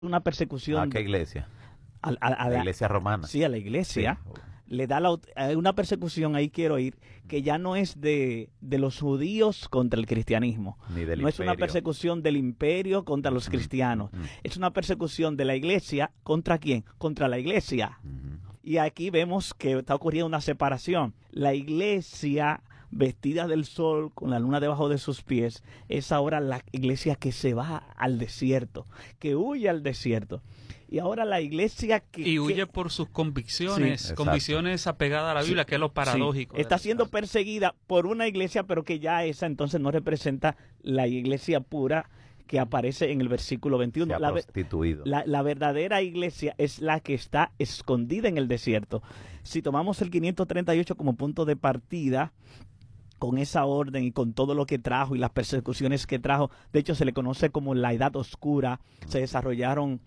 una persecución. ¿A qué iglesia? A la iglesia romana. Sí, a la iglesia. Sí. Le da una persecución, ahí quiero ir, que ya no es de los judíos contra el cristianismo. Ni del no imperio. Es una persecución del imperio contra los cristianos. Es una persecución de la iglesia. ¿Contra quién? Contra la iglesia. Y aquí vemos que está ocurriendo una separación. La iglesia, vestida del sol, con la luna debajo de sus pies, es ahora la iglesia que se va al desierto, que huye al desierto. Y ahora la iglesia y huye por sus convicciones, sí, convicciones apegadas a la Biblia, sí, que es lo paradójico. Sí. Está siendo perseguida por una iglesia, pero que ya esa entonces no representa la iglesia pura que aparece en el versículo 21. Se ha prostituido. La verdadera iglesia es la que está escondida en el desierto. Si tomamos el 538 como punto de partida, con esa orden y con todo lo que trajo y las persecuciones que trajo, de hecho se le conoce como la Edad Oscura, se desarrollaron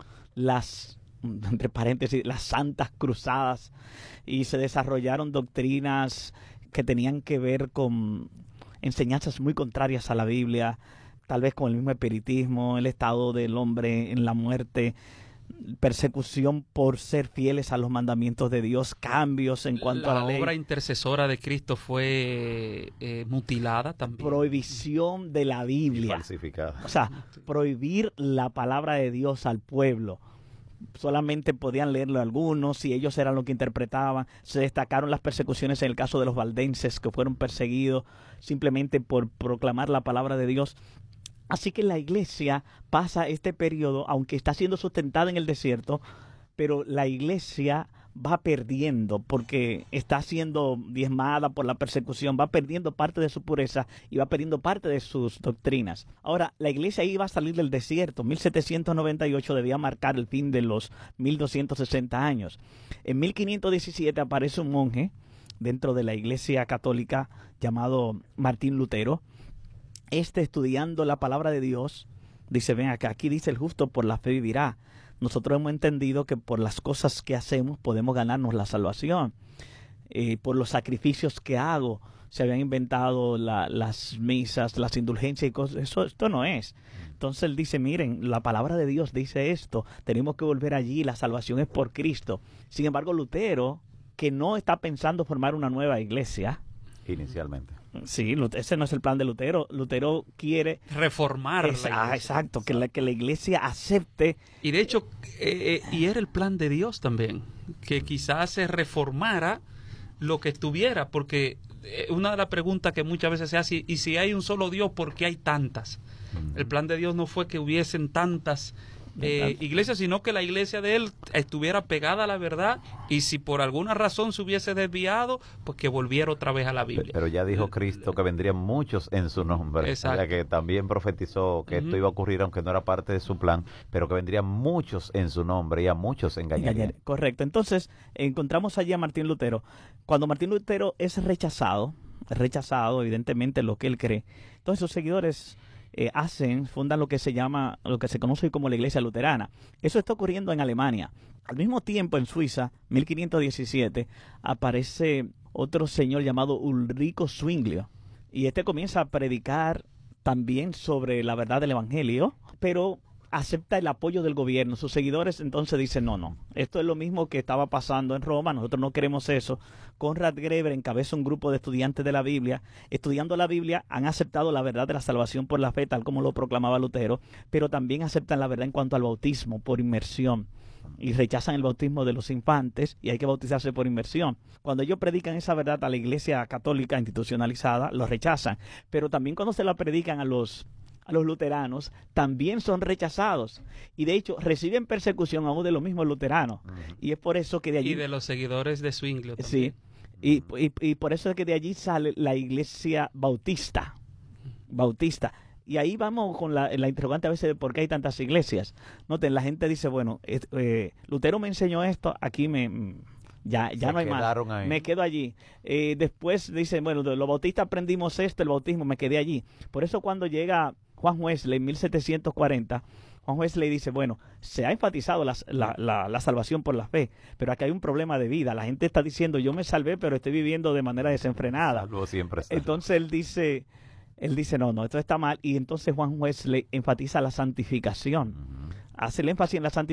entre paréntesis, las Santas Cruzadas, y se desarrollaron doctrinas que tenían que ver con enseñanzas muy contrarias a la Biblia, tal vez con el mismo espiritismo, el estado del hombre en la muerte, persecución por ser fieles a los mandamientos de Dios, cambios en cuanto a la ley. La obra intercesora de Cristo fue mutilada también. Prohibición de la Biblia. Y falsificada. O sea, prohibir la palabra de Dios al pueblo. Solamente podían leerlo algunos, y ellos eran los que interpretaban. Se destacaron las persecuciones en el caso de los valdenses, que fueron perseguidos simplemente por proclamar la palabra de Dios. Así que la iglesia pasa este periodo, aunque está siendo sustentada en el desierto, pero la iglesia va perdiendo porque está siendo diezmada por la persecución, va perdiendo parte de su pureza y va perdiendo parte de sus doctrinas. Ahora, la iglesia iba a salir del desierto. 1798 debía marcar el fin de los 1260 años. En 1517 aparece un monje dentro de la iglesia católica llamado Martín Lutero. Estudiando la palabra de Dios, dice, ven acá, aquí dice el justo por la fe vivirá. Nosotros hemos entendido que por las cosas que hacemos podemos ganarnos la salvación. Por los sacrificios que hago, se habían inventado las misas, las indulgencias y cosas. Esto no es. Entonces él dice, miren, la palabra de Dios dice esto, tenemos que volver allí, la salvación es por Cristo. Sin embargo, Lutero, que no está pensando formar una nueva iglesia, inicialmente. Sí, ese no es el plan de Lutero. Lutero quiere reformar la iglesia. Exacto, que la iglesia acepte. Y de hecho, y era el plan de Dios también, que quizás se reformara lo que estuviera, porque una de las preguntas que muchas veces se hace, y si hay un solo Dios, ¿por qué hay tantas? El plan de Dios no fue que hubiesen tantas iglesias, sino que la iglesia de él estuviera pegada a la verdad, y si por alguna razón se hubiese desviado, pues que volviera otra vez a la Biblia. Pero ya dijo Cristo que vendrían muchos en su nombre. Exacto. O sea, que también profetizó que esto iba a ocurrir, aunque no era parte de su plan, pero que vendrían muchos en su nombre y a muchos engañarían. Correcto. Entonces encontramos allí a Martín Lutero. Cuando Martín Lutero es rechazado evidentemente lo que él cree, entonces sus seguidores fundan lo que se conoce como la Iglesia Luterana. Eso está ocurriendo en Alemania. Al mismo tiempo, en Suiza, 1517, aparece otro señor llamado Ulrico Zwinglio, y comienza a predicar también sobre la verdad del Evangelio, pero acepta el apoyo del gobierno. Sus seguidores entonces dicen, no, esto es lo mismo que estaba pasando en Roma, nosotros no queremos eso. Conrad Gräber encabeza un grupo de estudiantes de la Biblia. Estudiando la Biblia, han aceptado la verdad de la salvación por la fe, tal como lo proclamaba Lutero, pero también aceptan la verdad en cuanto al bautismo por inmersión, y rechazan el bautismo de los infantes, y hay que bautizarse por inmersión. Cuando ellos predican esa verdad a la iglesia católica institucionalizada, lo rechazan, pero también cuando se la predican a los luteranos, también son rechazados, y de hecho reciben persecución aún de los mismos luteranos. Y es por eso que de allí, y de los seguidores de Zwinglio sí, también. y por eso es que de allí sale la iglesia bautista. Y ahí vamos con la interrogante a veces de por qué hay tantas iglesias. Noten, la gente dice, bueno, Lutero me enseñó esto, aquí ya no hay más, me quedo allí. Después dicen, bueno, de los bautistas aprendimos esto, el bautismo, me quedé allí. Por eso cuando llega Juan Wesley en 1740, Juan Wesley dice, bueno, se ha enfatizado la salvación por la fe, pero aquí hay un problema de vida. La gente está diciendo, yo me salvé, pero estoy viviendo de manera desenfrenada. Salvo siempre está. Entonces él dice, no, esto está mal. Y entonces Juan Wesley enfatiza la santificación. hace el énfasis en la santificación